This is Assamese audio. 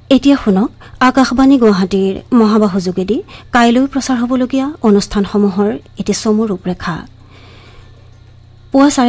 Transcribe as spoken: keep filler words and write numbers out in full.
এতিয়া শুনক আকাশবাণী গুৱাহাটীৰ মহাবাহু যোগেদি কাইলৈ প্ৰচাৰ হ'বলগীয়া অনুষ্ঠানসমূহৰ এটি চমু ৰূপৰেখা। পুৱা চাৰে